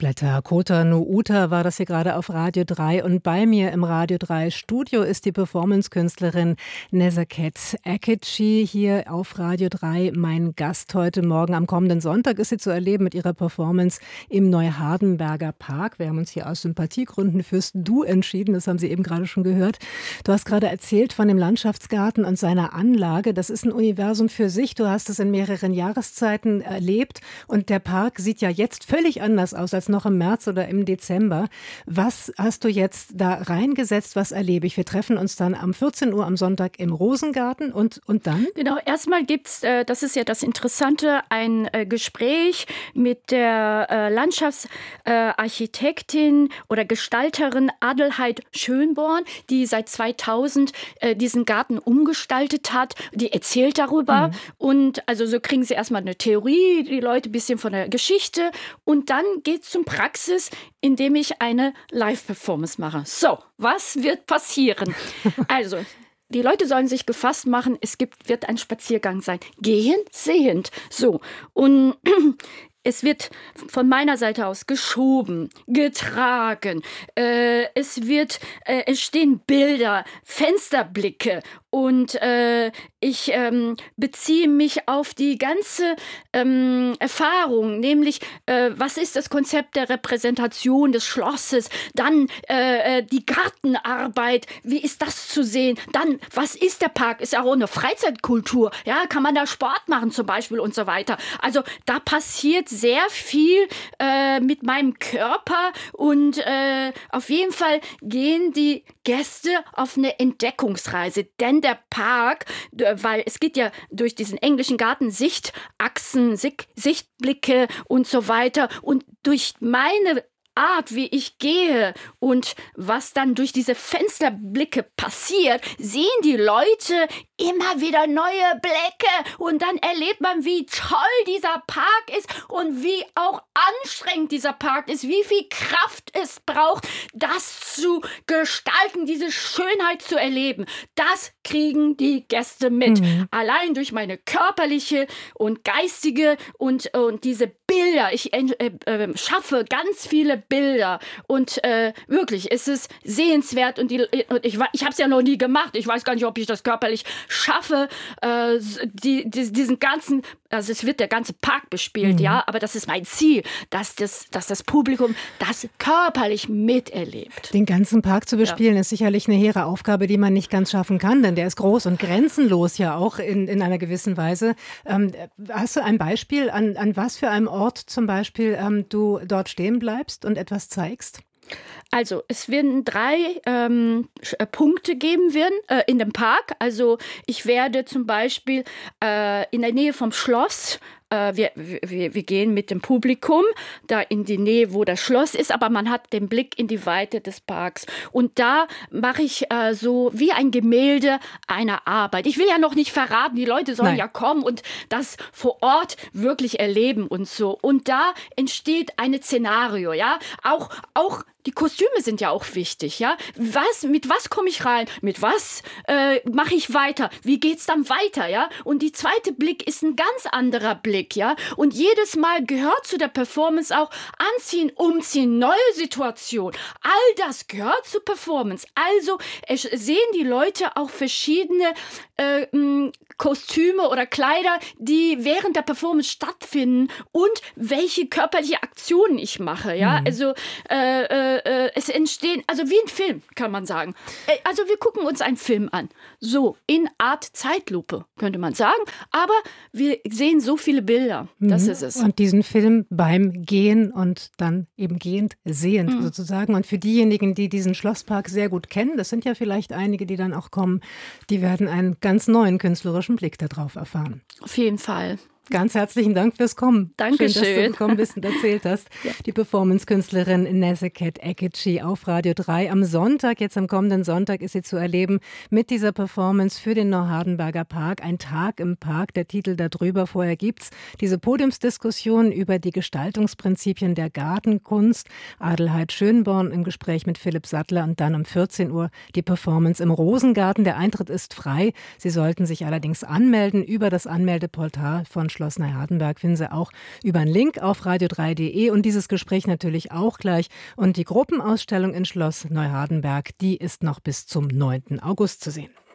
Violetta Kota no Uta war das hier gerade auf Radio 3 und bei mir im Radio 3 Studio ist die Performance-Künstlerin Nezaketh Ekechi hier auf Radio 3. Mein Gast heute Morgen. Am kommenden Sonntag ist sie zu erleben mit ihrer Performance im Neuhardenberger Park. Wir haben uns hier aus Sympathiegründen fürs Du entschieden, das haben Sie eben gerade schon gehört. Du hast gerade erzählt von dem Landschaftsgarten und seiner Anlage. Das ist ein Universum für sich. Du hast es in mehreren Jahreszeiten erlebt und der Park sieht ja jetzt völlig anders aus als noch im März oder im Dezember. Was hast du jetzt da reingesetzt? Was erlebe ich? Wir treffen uns dann um 14 Uhr am Sonntag im Rosengarten und dann? Genau, erstmal gibt's, das ist ja das Interessante, ein Gespräch mit der Landschaftsarchitektin oder Gestalterin Adelheid Schönborn, die seit 2000 diesen Garten umgestaltet hat. Die erzählt darüber und also so kriegen sie erstmal eine Theorie, die Leute ein bisschen von der Geschichte und dann geht's zum Praxis, indem ich eine Live-Performance mache. So, was wird passieren? Also, die Leute sollen sich gefasst machen, wird ein Spaziergang sein. Gehend, sehend. So, und es wird von meiner Seite aus geschoben, getragen. Es stehen Bilder, Fensterblicke und ich beziehe mich auf die ganze Erfahrung, nämlich was ist das Konzept der Repräsentation des Schlosses, dann die Gartenarbeit, wie ist das zu sehen, dann was ist der Park, ist auch eine Freizeitkultur, ja, kann man da Sport machen zum Beispiel und so weiter. Also da passiert sehr viel mit meinem Körper und auf jeden Fall gehen die Gäste auf eine Entdeckungsreise, denn der Park, weil es geht ja durch diesen englischen Garten Sichtachsen, Sichtblicke und so weiter und durch meine Art, wie ich gehe und was dann durch diese Fensterblicke passiert, sehen die Leute immer wieder neue Blicke und dann erlebt man, wie toll dieser Park ist und wie auch anstrengend dieser Park ist, wie viel Kraft es braucht, das zu gestalten, diese Schönheit zu erleben. Das kriegen die Gäste mit. Allein durch meine körperliche und geistige und diese Bilder. Ich schaffe ganz viele Bilder und wirklich, es ist sehenswert und ich habe es ja noch nie gemacht. Ich weiß gar nicht, ob ich das körperlich schaffe, diesen ganzen, also es wird der ganze Park bespielt, ja, aber das ist mein Ziel, dass das Publikum das körperlich miterlebt. Den ganzen Park zu bespielen, ist sicherlich eine hehre Aufgabe, die man nicht ganz schaffen kann, denn der ist groß und grenzenlos ja auch in einer gewissen Weise. Hast du ein Beispiel, an was für einem Ort zum Beispiel du dort stehen bleibst und etwas zeigst? Also es werden 3 Punkte geben in dem Park. Also ich werde zum Beispiel in der Nähe vom Schloss, wir gehen mit dem Publikum da in die Nähe, wo das Schloss ist, aber man hat den Blick in die Weite des Parks. Und da mache ich so wie ein Gemälde einer Arbeit. Ich will ja noch nicht verraten, die Leute sollen ja kommen und das vor Ort wirklich erleben und so. Und da entsteht ein Szenario, ja. Auch die Kostüme sind ja auch wichtig, ja. Mit was komme ich rein? Mit was mache ich weiter? Wie geht's dann weiter, ja? Und die zweite Blick ist ein ganz anderer Blick, ja. Und jedes Mal gehört zu der Performance auch Anziehen, Umziehen, neue Situation. All das gehört zur Performance. Also sehen die Leute auch verschiedene Kostüme oder Kleider, die während der Performance stattfinden und welche körperliche Aktionen ich mache, ja. Also es entstehen, also wie ein Film, kann man sagen. Also wir gucken uns einen Film an. So, in Art Zeitlupe, könnte man sagen. Aber wir sehen so viele Bilder. Das ist es. Und diesen Film beim Gehen und dann eben gehend sehend sozusagen. Und für diejenigen, die diesen Schlosspark sehr gut kennen, das sind ja vielleicht einige, die dann auch kommen, die werden einen ganz neuen künstlerischen Blick darauf erfahren. Auf jeden Fall. Ganz herzlichen Dank fürs Kommen. Dankeschön. Schön, dass du gekommen bist und erzählt hast. Ja. Die Performance-Künstlerin Nezaketh Ekechi auf Radio 3. Am Sonntag, jetzt am kommenden Sonntag, ist sie zu erleben mit dieser Performance für den Neuhardenberger Park. Ein Tag im Park, der Titel darüber. Vorher gibt's diese Podiumsdiskussion über die Gestaltungsprinzipien der Gartenkunst. Adelheid Schönborn im Gespräch mit Philipp Sattler und dann um 14 Uhr die Performance im Rosengarten. Der Eintritt ist frei. Sie sollten sich allerdings anmelden über das Anmeldeportal von Schloss Neuhardenberg finden Sie auch über einen Link auf radio3.de und dieses Gespräch natürlich auch gleich. Und die Gruppenausstellung in Schloss Neuhardenberg, die ist noch bis zum 9. August zu sehen.